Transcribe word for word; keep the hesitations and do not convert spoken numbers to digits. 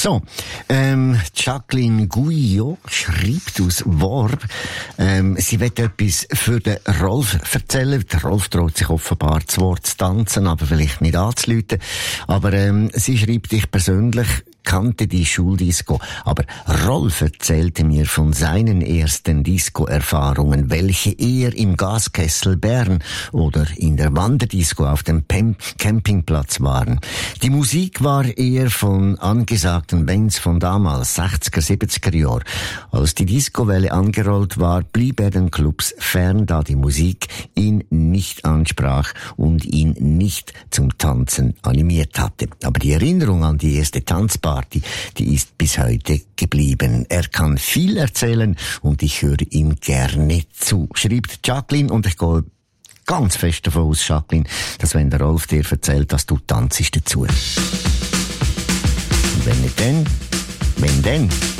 So, ähm, Jacqueline Guyot schreibt aus Worb, ähm, sie will etwas für den Rolf erzählen. Der Rolf traut sich offenbar zu Wort zu tanzen, aber vielleicht nicht anzuläuten. Aber ähm, sie schreibt, ich persönlich kannte die Schuldisco, aber Rolf erzählte mir von seinen ersten Disco-Erfahrungen, welche er im Gaskessel Bern oder in der Wanderdisco auf dem Pem- Campingplatz waren. Die Musik war eher von angesagten Bands von damals, sechziger, siebziger Jahre. Als die Discowelle angerollt war, blieb er den Clubs fern, da die Musik ihn nicht ansprach und ihn nicht zum Tanzen animiert hatte. Aber die Erinnerung an die erste Tanzparty, die ist bis heute geblieben. Er kann viel erzählen und ich höre ihm gerne zu, schreibt Jacqueline, und ich gehe ganz fest davon aus, Jacqueline, dass wenn der Rolf dir erzählt, dass du tanzst dazu. Und wenn nicht dann, wenn dann?